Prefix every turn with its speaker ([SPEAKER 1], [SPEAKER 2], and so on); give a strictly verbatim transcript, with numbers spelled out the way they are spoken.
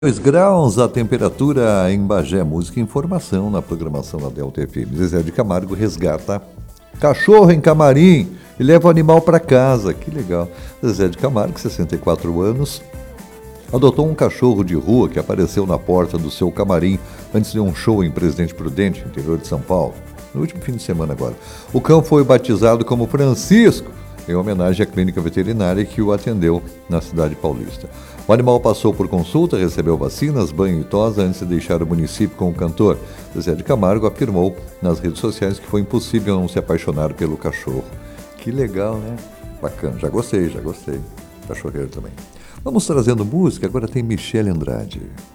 [SPEAKER 1] dois graus a temperatura em Bagé, música e informação na programação da Delta F M. Zezé de Camargo resgata cachorro em camarim e leva o animal para casa. Que legal. Zezé de Camargo, sessenta e quatro anos, adotou um cachorro de rua que apareceu na porta do seu camarim antes de um show em Presidente Prudente, interior de São Paulo, no último fim de semana agora. O cão foi batizado como Francisco, em homenagem à clínica veterinária que o atendeu na cidade paulista. O animal passou por consulta, recebeu vacinas, banho e tosa antes de deixar o município com o cantor. Zezé de Camargo afirmou nas redes sociais que foi impossível não se apaixonar pelo cachorro. Que legal, né? Bacana, já gostei, já gostei. Cachorreiro também. Vamos trazendo música, agora tem Michele Andrade.